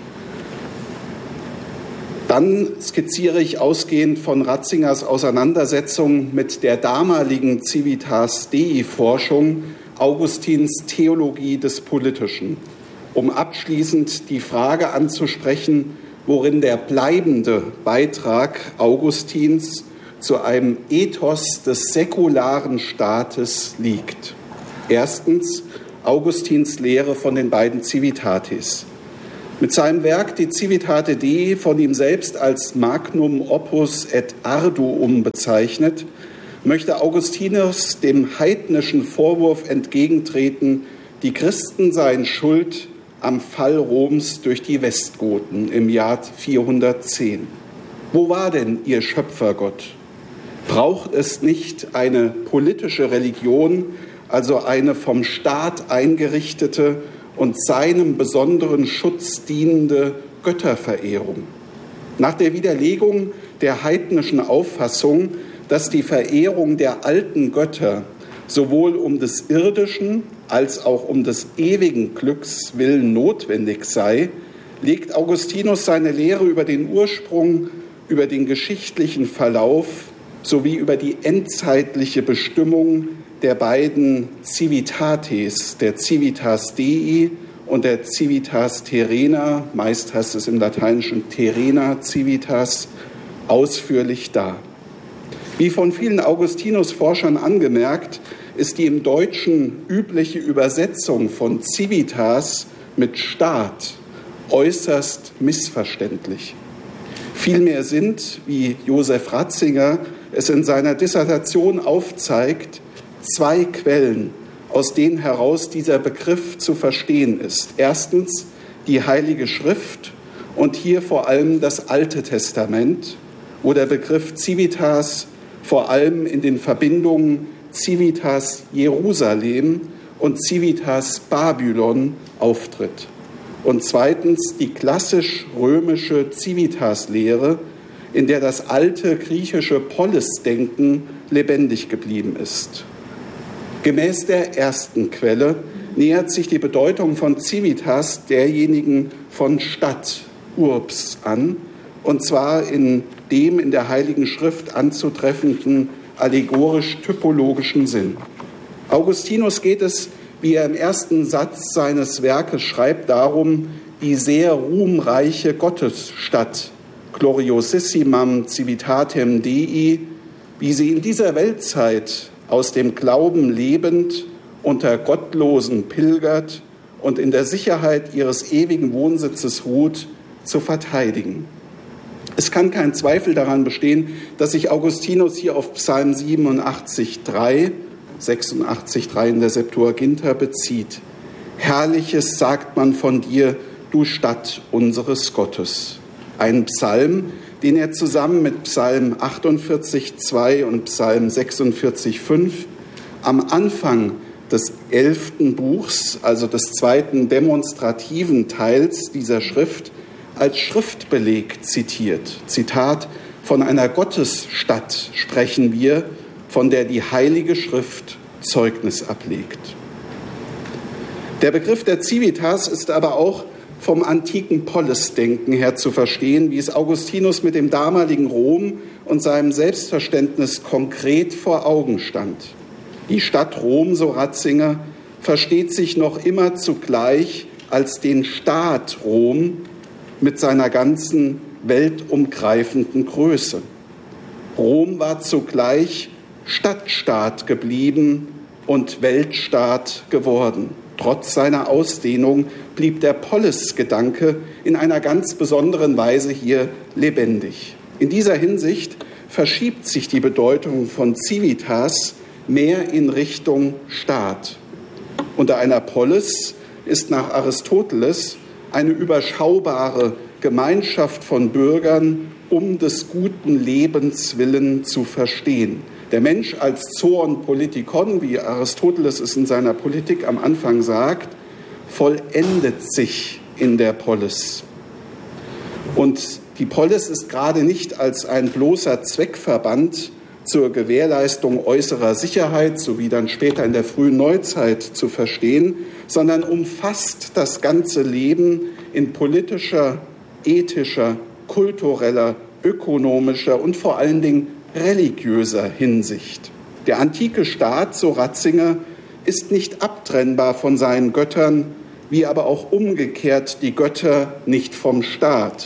Speaker 3: Dann skizziere ich ausgehend von Ratzingers Auseinandersetzung mit der damaligen Civitas Dei-Forschung Augustins Theologie des Politischen, um abschließend die Frage anzusprechen, worin der bleibende Beitrag Augustins zu einem Ethos des säkularen Staates liegt. Erstens Augustins Lehre von den beiden Civitates. Mit seinem Werk Die Civitate Dei, von ihm selbst als Magnum Opus et Arduum bezeichnet, möchte Augustinus dem heidnischen Vorwurf entgegentreten, die Christen seien schuld am Fall Roms durch die Westgoten im Jahr vierhundertzehn. Wo war denn ihr Schöpfergott? Braucht es nicht eine politische Religion, also eine vom Staat eingerichtete und seinem besonderen Schutz dienende Götterverehrung? Nach der Widerlegung der heidnischen Auffassung, dass die Verehrung der alten Götter sowohl um des irdischen als auch um des ewigen Glücks willen notwendig sei, legt Augustinus seine Lehre über den Ursprung, über den geschichtlichen Verlauf sowie über die endzeitliche Bestimmung der beiden Civitates, der Civitas Dei und der Civitas Terrena, meist heißt es im Lateinischen Terrena Civitas, ausführlich dar. Wie von vielen Augustinus-Forschern angemerkt, ist die im Deutschen übliche Übersetzung von Civitas mit Staat äußerst missverständlich. Vielmehr sind, wie Josef Ratzinger es in seiner Dissertation aufzeigt, zwei Quellen, aus denen heraus dieser Begriff zu verstehen ist. Erstens die Heilige Schrift und hier vor allem das Alte Testament, wo der Begriff Civitas vor allem in den Verbindungen Civitas Jerusalem und Civitas Babylon auftritt. Und zweitens die klassisch-römische Civitas-Lehre, in der das alte griechische Polis-Denken lebendig geblieben ist. Gemäß der ersten Quelle nähert sich die Bedeutung von Civitas derjenigen von Stadt, Urbs, an, und zwar in dem in der Heiligen Schrift anzutreffenden allegorisch-typologischen Sinn. Augustinus geht es, wie er im ersten Satz seines Werkes schreibt, darum, die sehr ruhmreiche Gottesstadt, gloriosissimam civitatem Dei, wie sie in dieser Weltzeit aus dem Glauben lebend unter Gottlosen pilgert und in der Sicherheit ihres ewigen Wohnsitzes ruht, zu verteidigen. Es kann kein Zweifel daran bestehen, dass sich Augustinus hier auf Psalm siebenundachtzig drei, sechsundachtzig drei in der Septuaginta bezieht. Herrliches sagt man von dir, du Stadt unseres Gottes. Ein Psalm, den er zusammen mit Psalm achtundvierzig zwei und Psalm sechsundvierzig fünf am Anfang des elften Buchs, also des zweiten demonstrativen Teils dieser Schrift, als Schriftbeleg zitiert. Zitat: Von einer Gottesstadt sprechen wir, von der die Heilige Schrift Zeugnis ablegt. Der Begriff der Civitas ist aber auch vom antiken Polis-Denken her zu verstehen, wie es Augustinus mit dem damaligen Rom und seinem Selbstverständnis konkret vor Augen stand. Die Stadt Rom, so Ratzinger, versteht sich noch immer zugleich als den Staat Rom mit seiner ganzen weltumgreifenden Größe. Rom war zugleich Stadtstaat geblieben und Weltstaat geworden. Trotz seiner Ausdehnung blieb der Polis-Gedanke in einer ganz besonderen Weise hier lebendig. In dieser Hinsicht verschiebt sich die Bedeutung von Civitas mehr in Richtung Staat. Unter einer Polis ist nach Aristoteles eine überschaubare Gemeinschaft von Bürgern um des guten Lebens willen zu verstehen. Der Mensch als Zoon Politikon, wie Aristoteles es in seiner Politik am Anfang sagt, vollendet sich in der Polis. Und die Polis ist gerade nicht als ein bloßer Zweckverband zur Gewährleistung äußerer Sicherheit, so wie dann später in der frühen Neuzeit zu verstehen, sondern umfasst das ganze Leben in politischer, ethischer, kultureller, ökonomischer und vor allen Dingen religiöser Hinsicht. Der antike Staat, so Ratzinger, ist nicht abtrennbar von seinen Göttern, wie aber auch umgekehrt die Götter nicht vom Staat.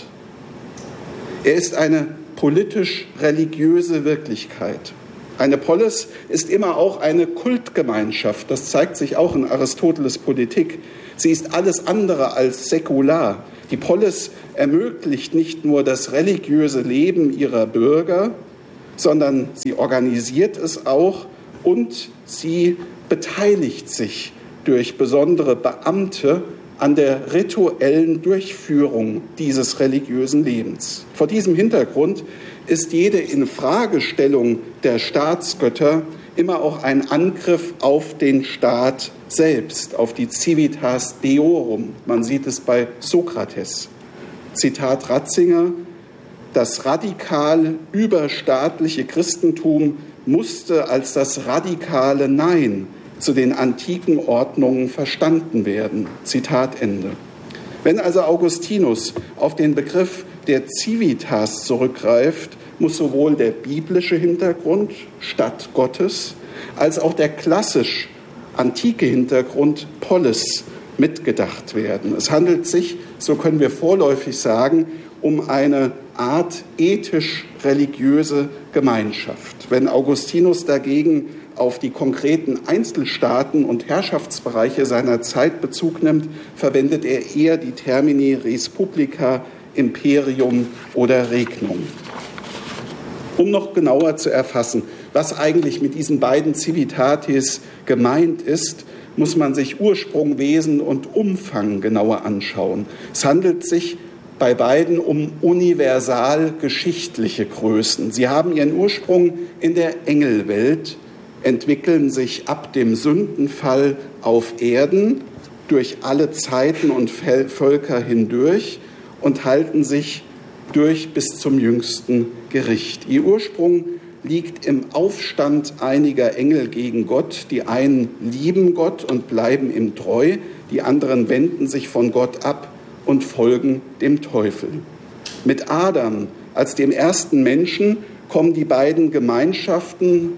Speaker 3: Er ist eine politisch-religiöse Wirklichkeit. Eine Polis ist immer auch eine Kultgemeinschaft. Das zeigt sich auch in Aristoteles Politik. Sie ist alles andere als säkular. Die Polis ermöglicht nicht nur das religiöse Leben ihrer Bürger, sondern sie organisiert es auch und sie beteiligt sich durch besondere Beamte an der rituellen Durchführung dieses religiösen Lebens. Vor diesem Hintergrund ist jede Infragestellung der Staatsgötter immer auch ein Angriff auf den Staat selbst, auf die Civitas Deorum. Man sieht es bei Sokrates. Zitat Ratzinger: Das radikal überstaatliche Christentum musste als das radikale Nein zu den antiken Ordnungen verstanden werden. Zitat Ende. Wenn also Augustinus auf den Begriff der Civitas zurückgreift, muss sowohl der biblische Hintergrund, Stadt Gottes, als auch der klassisch antike Hintergrund, Polis, mitgedacht werden. Es handelt sich, so können wir vorläufig sagen, um eine Art ethisch-religiöse Gemeinschaft. Wenn Augustinus dagegen auf die konkreten Einzelstaaten und Herrschaftsbereiche seiner Zeit Bezug nimmt, verwendet er eher die Termini Res Publica, Imperium oder Regnum. Um noch genauer zu erfassen, was eigentlich mit diesen beiden Civitates gemeint ist, muss man sich Ursprung, Wesen und Umfang genauer anschauen. Es handelt sich bei beiden um universal geschichtliche Größen. Sie haben ihren Ursprung in der Engelwelt, entwickeln sich ab dem Sündenfall auf Erden durch alle Zeiten und Völker hindurch und halten sich durch bis zum jüngsten Gericht. Ihr Ursprung liegt im Aufstand einiger Engel gegen Gott. Die einen lieben Gott und bleiben ihm treu, die anderen wenden sich von Gott ab und folgen dem Teufel. Mit Adam als dem ersten Menschen kommen die beiden Gemeinschaften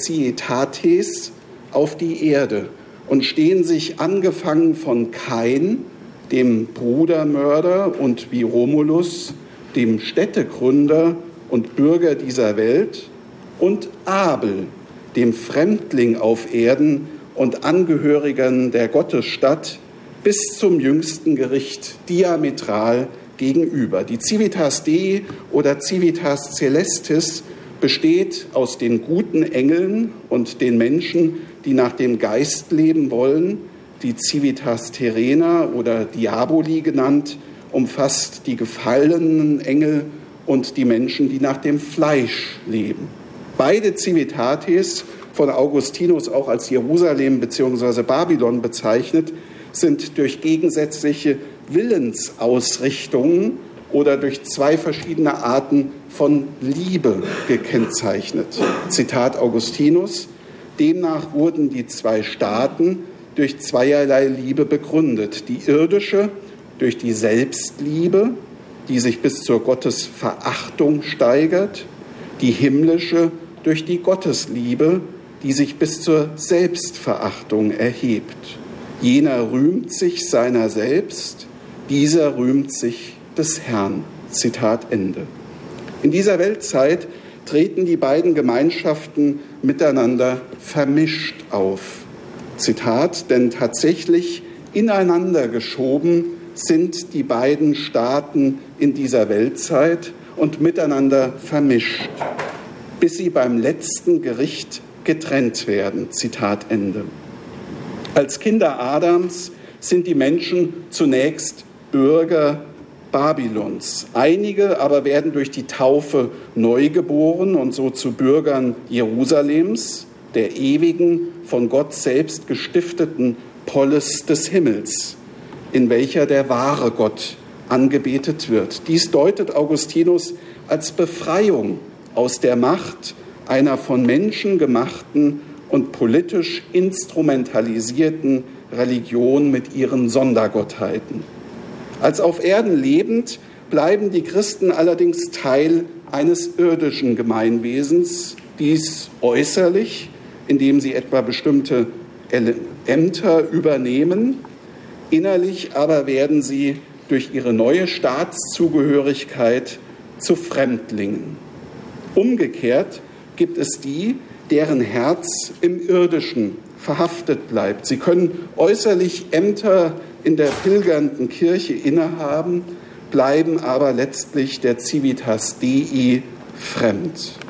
Speaker 3: Societates auf die Erde und stehen sich angefangen von Kain, dem Brudermörder, und wie Romulus, dem Städtegründer und Bürger dieser Welt, und Abel, dem Fremdling auf Erden und Angehörigen der Gottesstadt, bis zum jüngsten Gericht diametral gegenüber. Die Civitas Dei oder Civitas Celestis besteht aus den guten Engeln und den Menschen, die nach dem Geist leben wollen. Die Civitas Terrena oder Diaboli genannt umfasst die gefallenen Engel und die Menschen, die nach dem Fleisch leben. Beide Civitates, von Augustinus auch als Jerusalem bzw. Babylon bezeichnet, sind durch gegensätzliche Willensausrichtungen oder durch zwei verschiedene Arten von Liebe gekennzeichnet. Zitat Augustinus: Demnach wurden die zwei Staaten durch zweierlei Liebe begründet. Die irdische durch die Selbstliebe, die sich bis zur Gottesverachtung steigert, die himmlische durch die Gottesliebe, die sich bis zur Selbstverachtung erhebt. Jener rühmt sich seiner selbst, dieser rühmt sich des Herrn. Zitat Ende. In dieser Weltzeit treten die beiden Gemeinschaften miteinander vermischt auf. Zitat: Denn tatsächlich ineinander geschoben sind die beiden Staaten in dieser Weltzeit und miteinander vermischt, bis sie beim letzten Gericht getrennt werden. Zitat Ende. Als Kinder Adams sind die Menschen zunächst Bürger Babylons. Einige aber werden durch die Taufe neu geboren und so zu Bürgern Jerusalems, der ewigen, von Gott selbst gestifteten Polis des Himmels, in welcher der wahre Gott angebetet wird. Dies deutet Augustinus als Befreiung aus der Macht einer von Menschen gemachten und politisch instrumentalisierten Religion mit ihren Sondergottheiten. Als auf Erden lebend bleiben die Christen allerdings Teil eines irdischen Gemeinwesens, dies äußerlich, indem sie etwa bestimmte Ämter übernehmen. Innerlich aber werden sie durch ihre neue Staatszugehörigkeit zu Fremdlingen. Umgekehrt gibt es die, deren Herz im Irdischen verhaftet bleibt. Sie können äußerlich Ämter in der pilgernden Kirche innehaben, bleiben aber letztlich der Civitas Dei fremd.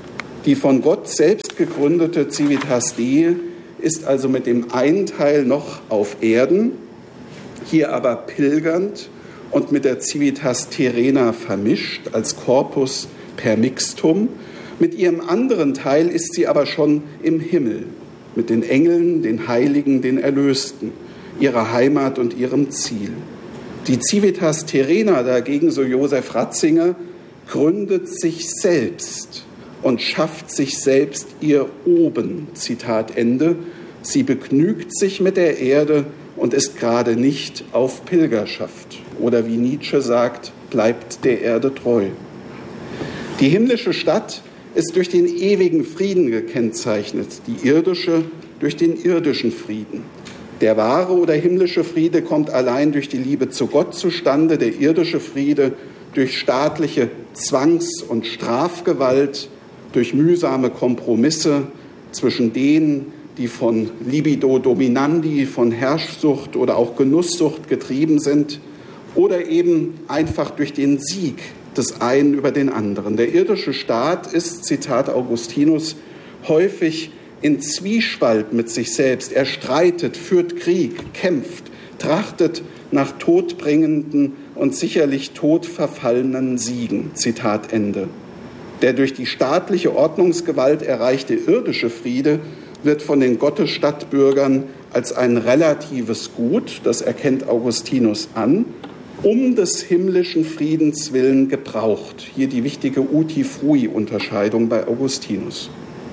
Speaker 3: Die von Gott selbst gegründete Civitas Dei ist also mit dem einen Teil noch auf Erden, hier aber pilgernd und mit der Civitas Terrena vermischt als Corpus per Mixtum. Mit ihrem anderen Teil ist sie aber schon im Himmel, mit den Engeln, den Heiligen, den Erlösten, ihrer Heimat und ihrem Ziel. Die Civitas Terrena dagegen, so Josef Ratzinger, gründet sich selbst und schafft sich selbst ihr Oben. Zitat Ende. Sie begnügt sich mit der Erde und ist gerade nicht auf Pilgerschaft. Oder wie Nietzsche sagt, bleibt der Erde treu. Die himmlische Stadt ist durch den ewigen Frieden gekennzeichnet, die irdische durch den irdischen Frieden. Der wahre oder himmlische Friede kommt allein durch die Liebe zu Gott zustande, der irdische Friede durch staatliche Zwangs- und Strafgewalt, durch mühsame Kompromisse zwischen denen, die von Libido dominandi, von Herrschsucht oder auch Genusssucht getrieben sind, oder eben einfach durch den Sieg des einen über den anderen. Der irdische Staat ist, Zitat Augustinus, häufig in Zwiespalt mit sich selbst. Er streitet, führt Krieg, kämpft, trachtet nach todbringenden und sicherlich todverfallenen Siegen. Zitat Ende. Der durch die staatliche Ordnungsgewalt erreichte irdische Friede wird von den Gottesstadtbürgern als ein relatives Gut, das erkennt Augustinus an, um des himmlischen Friedens willen gebraucht. Hier die wichtige Uti-Frui-Unterscheidung bei Augustinus.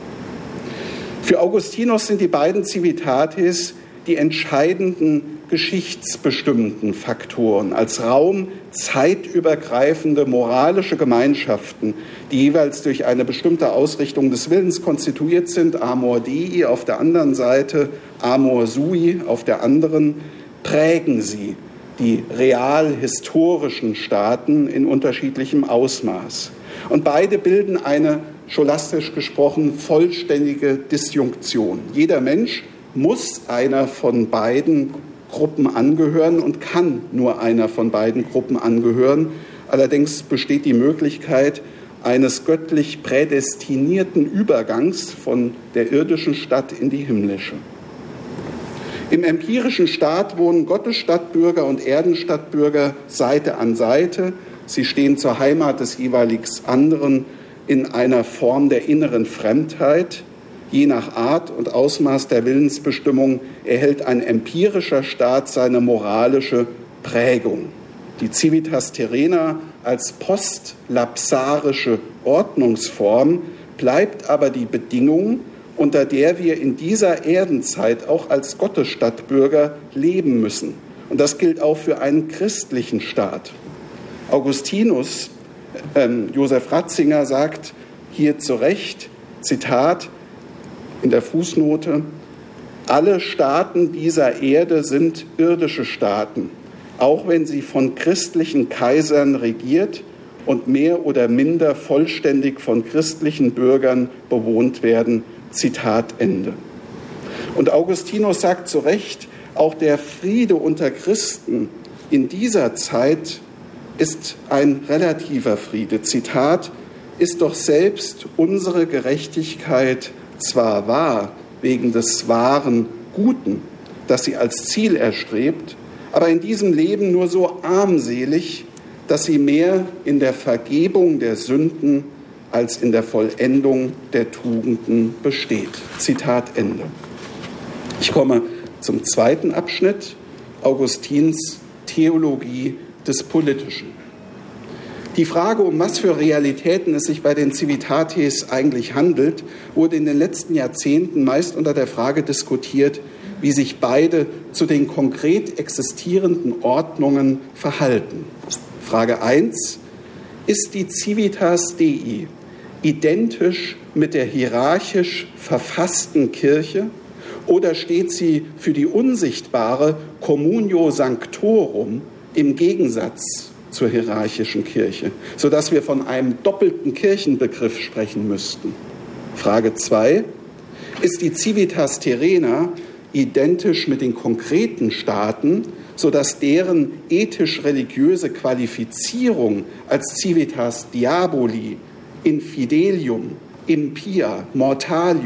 Speaker 3: Für Augustinus sind die beiden Civitates die entscheidenden geschichtsbestimmten Faktoren als Raum zeitübergreifende moralische Gemeinschaften, die jeweils durch eine bestimmte Ausrichtung des Willens konstituiert sind, amor Dei auf der anderen Seite, amor sui auf der anderen, prägen sie die real-historischen Staaten in unterschiedlichem Ausmaß. Und beide bilden eine, scholastisch gesprochen, vollständige Disjunktion. Jeder Mensch muss einer von beiden Gruppen angehören und kann nur einer von beiden Gruppen angehören. Allerdings besteht die Möglichkeit eines göttlich prädestinierten Übergangs von der irdischen Stadt in die himmlische. Im empirischen Staat wohnen Gottesstadtbürger und Erdenstadtbürger Seite an Seite. Sie stehen zur Heimat des jeweils anderen in einer Form der inneren Fremdheit. Je nach Art und Ausmaß der Willensbestimmung erhält ein empirischer Staat seine moralische Prägung. Die Civitas Terrena als postlapsarische Ordnungsform bleibt aber die Bedingung, unter der wir in dieser Erdenzeit auch als Gottesstadtbürger leben müssen. Und das gilt auch für einen christlichen Staat. Augustinus, äh, Josef Ratzinger sagt hier zu Recht, Zitat, in der Fußnote, alle Staaten dieser Erde sind irdische Staaten, auch wenn sie von christlichen Kaisern regiert und mehr oder minder vollständig von christlichen Bürgern bewohnt werden. Zitat Ende. Und Augustinus sagt zu Recht, auch der Friede unter Christen in dieser Zeit ist ein relativer Friede. Zitat, ist doch selbst unsere Gerechtigkeit zwar wahr, wegen des wahren Guten, das sie als Ziel erstrebt, aber in diesem Leben nur so armselig, dass sie mehr in der Vergebung der Sünden als in der Vollendung der Tugenden besteht. Zitat Ende. Ich komme zum zweiten Abschnitt, Augustins Theologie des Politischen. Die Frage, um was für Realitäten es sich bei den Civitates eigentlich handelt, wurde in den letzten Jahrzehnten meist unter der Frage diskutiert, wie sich beide zu den konkret existierenden Ordnungen verhalten. Frage eins. Ist die Civitas Dei identisch mit der hierarchisch verfassten Kirche oder steht sie für die unsichtbare Communio Sanctorum im Gegensatz zur hierarchischen Kirche, sodass wir von einem doppelten Kirchenbegriff sprechen müssten? Frage zwei. Ist die Civitas Terrena identisch mit den konkreten Staaten, sodass deren ethisch-religiöse Qualifizierung als Civitas Diaboli in Fidelium impia, mortalis,